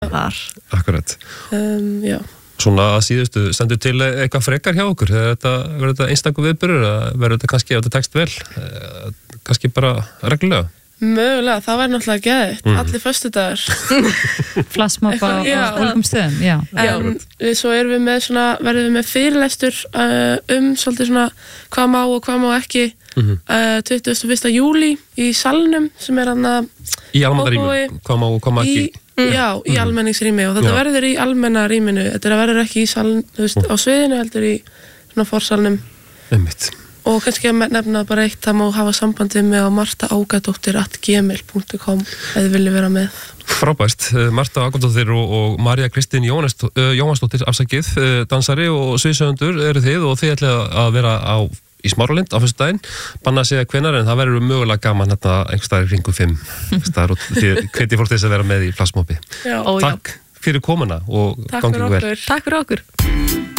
þar. Akkurat. Já. Svona að síðustu, stendur til eitthvað frekar hjá okkur? Verður þetta einstakur viðburður eða verður þetta kannski, ef þetta tekst vel, kannski bara reglulega? Mögulega, það væri náttúrulega geðið. Allir föstudagar. Flassmob á ólíkum stöðum, já. En svo verðum við með fyrirlestur svolítið svona hvað má og hvað má ekki 21. júlí í salnum sem hann í almennarými, hvað má og hvað má ekki já, í almenningsrými og þetta verður í almenna rýminu, þetta verður ekki í saln, þú veist, á sviðinu heldur í svona forsalnum og kannski að nefna bara eitt, það má hafa sambandið með á martaagadóttir@gmail.com ef þið viljið vera með. Frábært, Marta Agadóttir og María Kristín Jóhannsdóttir dansari og sviðsöfundur eru þið og þið ætlið að vera í Smáralind á föstudaginn, banna að segja hvenær en það verður mögulega gaman hérna einhvers staðar í kringum 5 og þið hvetið fólk þess að vera með í Flassmobi. Takk fyrir komuna og gangi vel. Takk fyrir okkur.